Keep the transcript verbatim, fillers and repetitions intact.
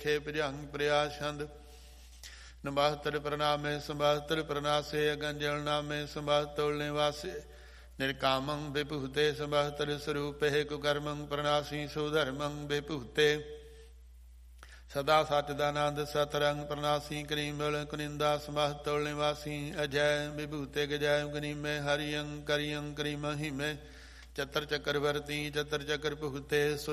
ਪ੍ਰੇਖੇ ਭਜੰਗ ਪ੍ਰਿਆਛੰਦ ਨਬਾਹਤਰ ਪ੍ਰਣਾਮੇ ਸੰਬਾਹਤਰ ਪ੍ਰਨਾਸੇ ਅਗੰਜਲ ਨਾਮੇ ਸੰਬਾਹਤੋਲ ਨਿਵਾਸੇ ਨਿਰਕਾਮੰ ਵਿਭੂਤੇ ਸੰਬਾਹਤਰ ਸਰੂਪੇ ਕੁਕਰਮੰ ਪ੍ਰਣਾਸੀ ਸੁਧਰਮੰ ਵਿਭੂਤੇ ਸਦਾ ਸਚਦਾਨੰਦ ਸਤਰੰਗ ਪ੍ਰਣਾਸੀ ਕਰੀਮਲ ਕੁਨਿੰਦਾ ਸੰਬਾਹਤੋਲ ਨਿਵਾਸੀ ਅਜੈ ਵਿਭੂਤੇ ਗਜੈ ਗਨੀਮੇ ਹਰਿਯੰ ਕਰਿਯੰ ਕਰੀ ਮਹੀਮੇ ਚਤਰ ਚੱਕਰਵਰਤੀ ਚਤਰ ਚੱਕਰ ਭੁਗਤੇ